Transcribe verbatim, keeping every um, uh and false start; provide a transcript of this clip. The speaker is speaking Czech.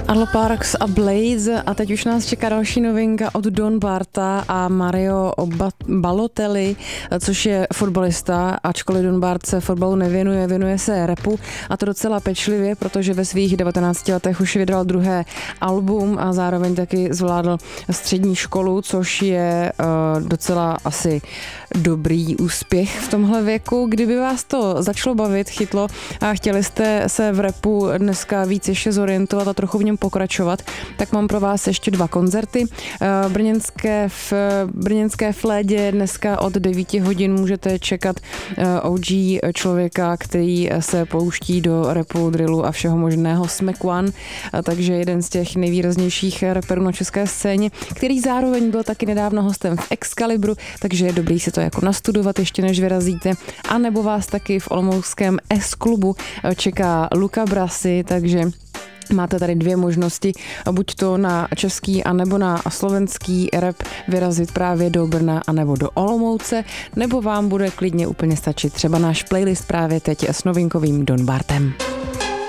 Arlo Parks a Blades a teď už nás čeká další novinka od Don Barta a Mario Balotelli, což je fotbalista, ačkoliv Don Bart se fotbalu nevěnuje, věnuje se rapu a to docela pečlivě, protože ve svých devatenácti letech už vydal druhé album a zároveň taky zvládl střední školu, což je uh, docela asi dobrý úspěch v tomhle věku. Kdyby vás to začalo bavit, chytlo a chtěli jste se v rapu dneska víc ještě zorientovat a trochu v něm pokračovat, tak mám pro vás ještě dva koncerty. Brněnské v Brněnské Flédě dneska od devíti hodin můžete čekat O G člověka, který se pouští do rapu, drillu a všeho možného, Smack One, takže jeden z těch nejvýraznějších raperů na české scéně, který zároveň byl taky nedávno hostem v Excalibru, takže je dobrý si to jako nastudovat ještě než vyrazíte. A nebo vás taky v olomouckém S-klubu čeká Luca Brasi, takže máte tady dvě možnosti, buď to na český, anebo na slovenský rap vyrazit právě do Brna, anebo do Olomouce, nebo vám bude klidně úplně stačit třeba náš playlist právě teď s novinkovým Don Bartem.